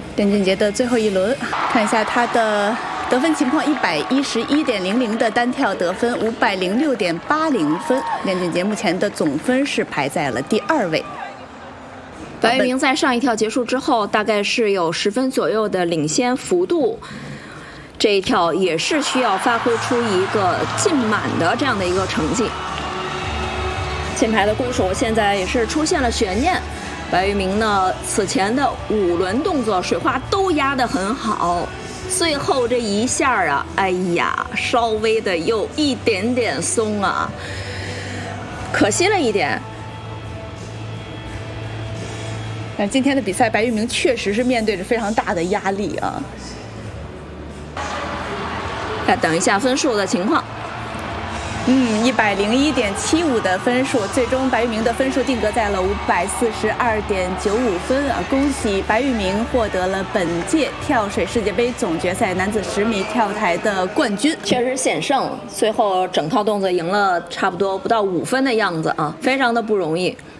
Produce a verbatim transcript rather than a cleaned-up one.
电竞节的最后一轮，看一下他的得分情况：一百一十一点零零的单跳得分，五百零六点八零分。电竞节目前的总分是排在了第二位。 白玉明在上一跳结束之后，大概是有十分左右的领先幅度。这一跳也是需要发挥出一个进满的这样的一个成绩。金牌的攻守现在也是出现了悬念。白玉明呢，此前的五轮动作水花都压得很好，最后这一下啊，哎呀，稍微的有一点点松啊，可惜了一点。 但今天的比赛，白玉明确实是面对着非常大的压力啊。 再等一下分数的情况。 嗯，一百零一点七五的分数，最终白玉明的分数定格在了五百四十二点九五分啊！恭喜白玉明获得了本届跳水世界杯总决赛男子十米跳台的冠军， 确实险胜，最后整套动作赢了差不多不到五分的样子啊，非常的不容易。